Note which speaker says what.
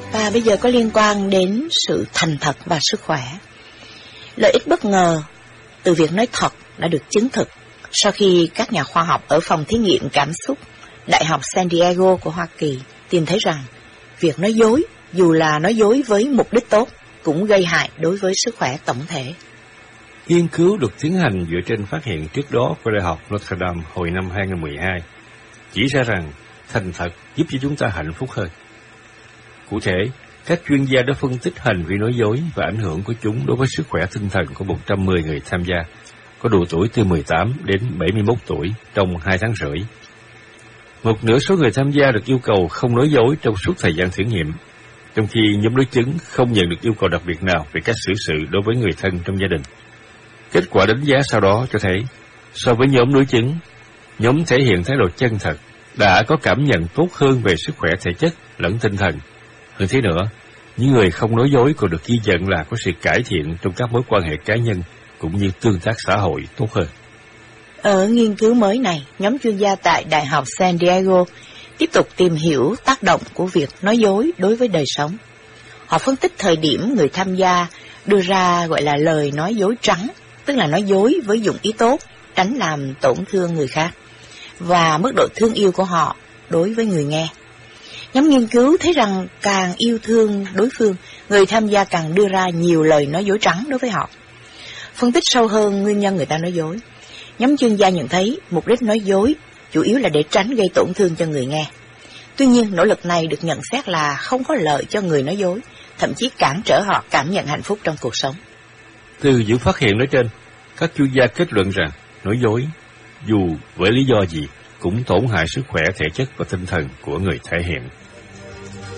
Speaker 1: Và bây giờ có liên quan đến sự thành thật và sức khỏe. Lợi ích bất ngờ từ việc nói thật đã được chứng thực sau khi các nhà khoa học ở phòng thí nghiệm cảm xúc Đại học San Diego của Hoa Kỳ tìm thấy rằng việc nói dối, dù là nói dối với mục đích tốt, cũng gây hại đối với sức khỏe tổng thể.
Speaker 2: Nghiên cứu được tiến hành dựa trên phát hiện trước đó của Đại học Notre Dame hồi năm 2012, chỉ ra rằng thành thật giúp cho chúng ta hạnh phúc hơn. Cụ thể, các chuyên gia đã phân tích hành vi nói dối và ảnh hưởng của chúng đối với sức khỏe tinh thần của 110 người tham gia, có độ tuổi từ 18 đến 71 tuổi trong 2 tháng rưỡi. Một nửa số người tham gia được yêu cầu không nói dối trong suốt thời gian thử nghiệm, trong khi nhóm đối chứng không nhận được yêu cầu đặc biệt nào về cách xử sự đối với người thân trong gia đình. Kết quả đánh giá sau đó cho thấy, so với nhóm đối chứng, nhóm thể hiện thái độ chân thật đã có cảm nhận tốt hơn về sức khỏe thể chất lẫn tinh thần. Hơn thế nữa, những người không nói dối còn được ghi nhận là có sự cải thiện trong các mối quan hệ cá nhân cũng như tương tác xã hội tốt hơn.
Speaker 1: Ở nghiên cứu mới này, nhóm chuyên gia tại Đại học San Diego tiếp tục tìm hiểu tác động của việc nói dối đối với đời sống. Họ phân tích thời điểm người tham gia đưa ra gọi là lời nói dối trắng, tức là nói dối với dụng ý tốt, tránh làm tổn thương người khác, và mức độ thương yêu của họ đối với người nghe. Nhóm nghiên cứu thấy rằng càng yêu thương đối phương, người tham gia càng đưa ra nhiều lời nói dối trắng đối với họ. Phân tích sâu hơn nguyên nhân người ta nói dối, nhóm chuyên gia nhận thấy mục đích nói dối chủ yếu là để tránh gây tổn thương cho người nghe. Tuy nhiên, nỗ lực này được nhận xét là không có lợi cho người nói dối, thậm chí cản trở họ cảm nhận hạnh phúc trong cuộc sống.
Speaker 2: Từ những phát hiện nói trên, các chuyên gia kết luận rằng nói dối, dù với lý do gì, cũng tổn hại sức khỏe thể chất và tinh thần của người thể hiện.